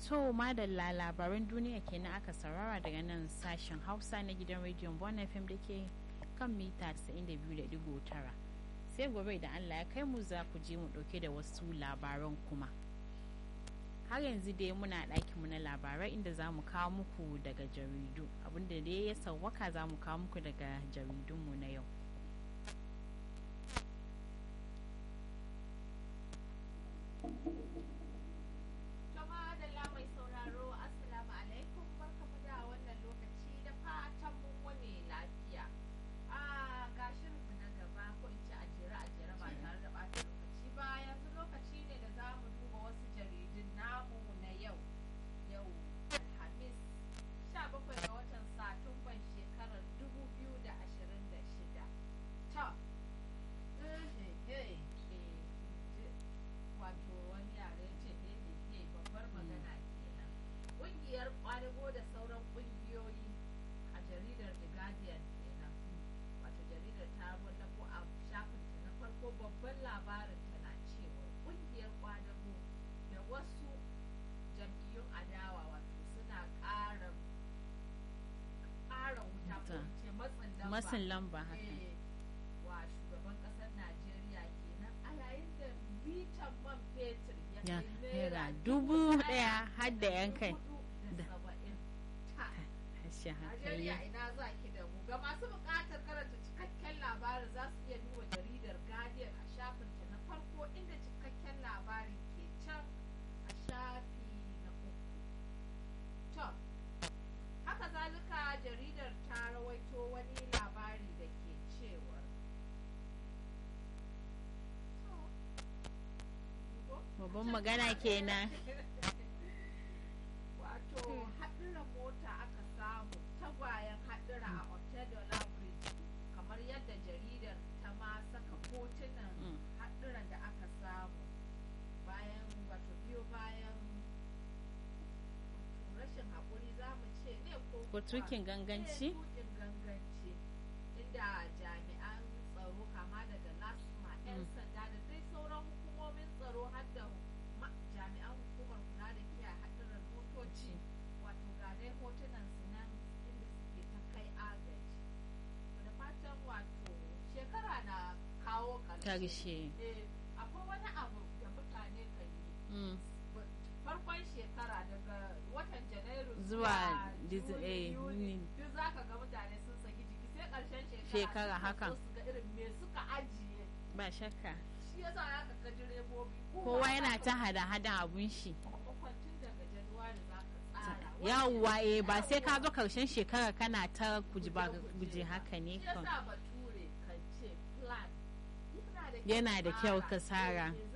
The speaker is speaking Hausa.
To madalla labaran duniya kenan aka saurara daga nan sashen Hausa na gidan rediyon Bon FM da ke kan mita 92.9. Sai gobe da Allah ya kai mu za ku je mu dauke da wasu labaran kuma. Har yanzu dai muna ɗakin mu na labarai inda za mu kawo muku daga jaridu. Abinda dai ya sauwaka za mu kawo muku daga jaridunmu na yau. Matsin lamba haka wa shugaban kasar Najeriya kenan a yayin da litan man fetur ya kai naira 1,000 har da yankai Najeriya ina za ki da mu ga masu bukatar karanta cikakken labarin za su iya duba jaridar Guardian a shafinta na farko inda cikakken labarin ke can a shafi na 3. To haka zalika jaridar ta rawaito wani labari da ke cewar babban magana kenan wato haɗuran mota aka samu tagwayen haɗura a Otedola Bridge kamar yadda jaridar ta ma saka hotunan haɗuran da aka samu bayan wato biyo bayan rashin haƙuri za mu ce ne ko tukin ganganci inda jami'an tsaro kama daga lasma 'yan sanda da dai sauran hukumomin tsaro har da jami'an hukumar kula da kiyaye haɗuran motoci wato ga dai hotunan su nan inda suke ta kai agaji da fatan wato shekara na kawo ƙarshe akwai wani abu da mutane kan yi farkon shekara daga watan janairu zuwa duk za ka ga mutane sun saki jiki sai ƙarshen shekara haka su ga irin me suka ajiye ba shakka shi yasa ya ka direbobi kowa yana ta hada abun shi tun daga januwari za ka tsara yawwa ba sai ka zo karshen shekara kana ta guje haka ne kan shi yasa bature kan ce plan yana da kyau ka tsara